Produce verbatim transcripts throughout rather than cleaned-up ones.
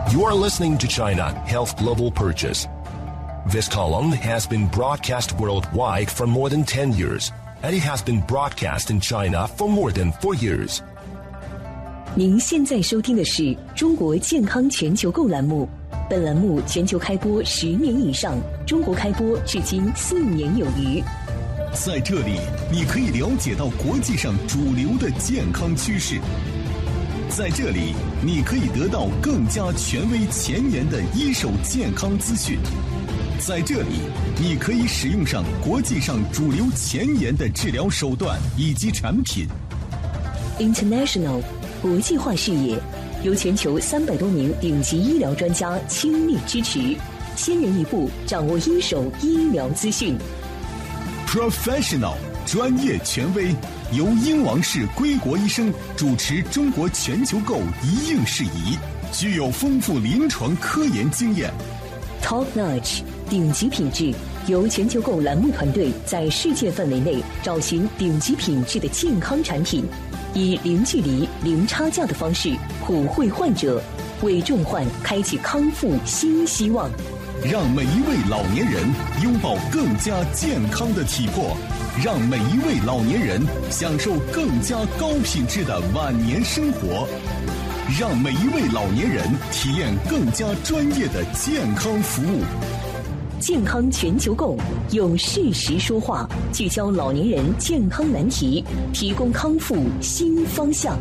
You are listening to China Health Global Purchase. This column has been broadcast worldwide for more than ten years, and it has been broadcast in China for more than four years. 您现在收听的是中国健康全球购栏目，本栏目全球开播十年以上，中国开播至今四年有余。 在这里，你可以了解到国际上主流的健康趋势。在这里，你可以得到更加权威前沿的一手健康资讯。在这里，你可以使用上国际上主流前沿的治疗手段以及产品。 International 国际化视野，由全球三百多名顶级医疗专家倾力支持，千人一步掌握一手医疗资讯。 Professional 专业权威，由英王氏归国医生主持中国全球购一应事宜，具有丰富临床科研经验。 Top Notch 顶级品质，由全球购栏目团队在世界范围内找寻顶级品质的健康产品，以零距离、零差价的方式普惠患者，为重患开启康复新希望。 让每一位老年人拥抱更加健康的体魄，让每一位老年人享受更加高品质的晚年生活，让每一位老年人体验更加专业的健康服务。 健康全球购用事实说话，聚焦老年人健康难题，提供康复新方向。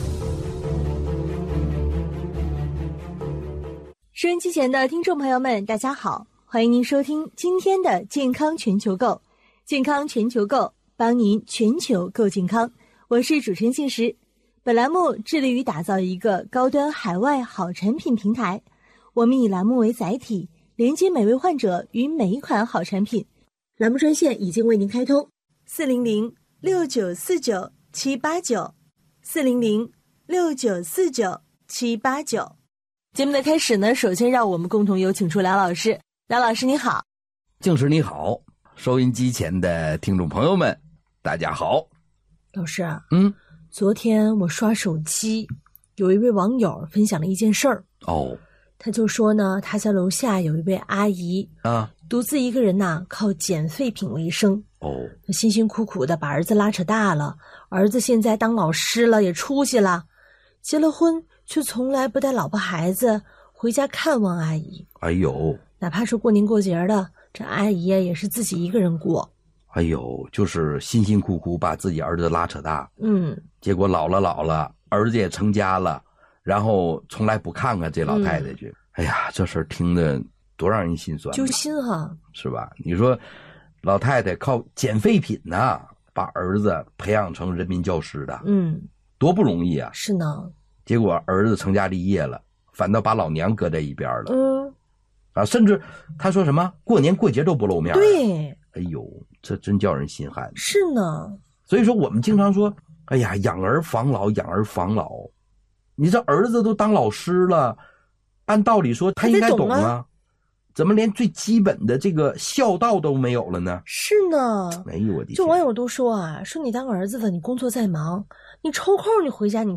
收音机前的听众朋友们，大家好，欢迎您收听今天的健康全球购。健康全球购，帮您全球购健康。我是主持人信实。本栏目致力于打造一个高端海外好产品平台，我们以栏目为载体，连接每位患者与每一款好产品。栏目专线已经为您开通，四零零六九四九七八九，四零零六九四九七八九。节目的开始呢，首先让我们共同有请出梁老师。梁老师你好。 静师你好，收音机前的听众朋友们大家好。 老师啊， 嗯， 昨天我刷手机，有一位网友分享了一件事儿。 哦， 他就说呢，他家楼下有一位阿姨啊， 独自一个人呐，靠捡废品为生。 哦， 辛辛苦苦的把儿子拉扯大了，儿子现在当老师了，也出息了，结了婚却从来不带老婆孩子回家看望阿姨。 哎呦， 哪怕是过年过节的，这阿姨也是自己一个人过。 哎呦，就是辛辛苦苦把自己儿子拉扯大， 嗯， 结果老了老了，儿子也成家了，然后从来不看看这老太太去。嗯、哎呀，这事儿听着多让人心酸， 揪心哈， 是吧？你说老太太靠捡废品呐、啊，把儿子培养成人民教师的， 嗯， 多不容易啊！ 是呢。 结果儿子成家立业了，反倒把老娘搁在一边了。 嗯， 啊，甚至他说什么过年过节都不露面。 对， 哎呦，这真叫人心寒。 是呢。 所以说我们经常说，哎呀，养儿防老，养儿防老。你这儿子都当老师了，按道理说他应该懂啊，啊怎么连最基本的这个孝道都没有了呢？ 是呢。 哎呦我的天！ 就网友都说啊，说你当儿子的，你工作再忙，你抽空你回家你